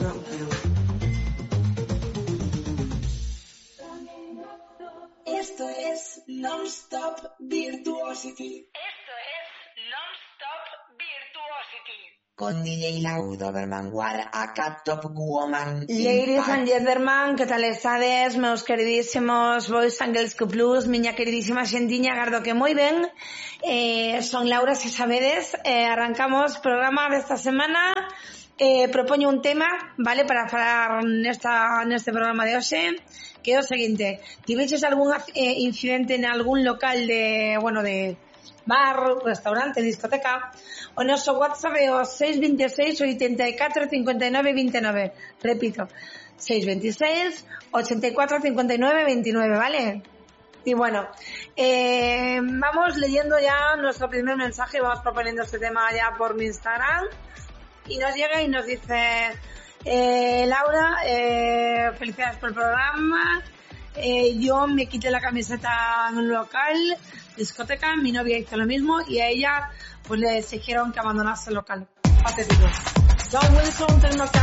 Esto es Non-Stop Virtuosity. Con DJ Lau Doberman War, acá Top Woman. Ladies and gentlemen, ¿qué tal estades, meus queridísimos Boys Angels Q Plus, miña queridísima xentiña, gardo que moi ben. Son Laura, se sabedes, arrancamos programa desta semana. Propoño un tema, vale, para falar neste programa de hoxe, que é o seguinte: tiveches algún incidente en algún local de bar, restaurante, discoteca? O noso WhatsApp é o 626 84 59 29. Repito, 626 84 59 29, ¿vale? Y bueno, vamos leyendo ya nuestro primer mensaje. Vamos proponiendo este tema ya por mi Instagram. Y nos llega y nos dice: Laura, felicidades por el programa. Yo me quité la camiseta en un local, discoteca, mi novia hizo lo mismo y a ella pues le exigieron que abandonase el local. Patético. John Wilson, tengo que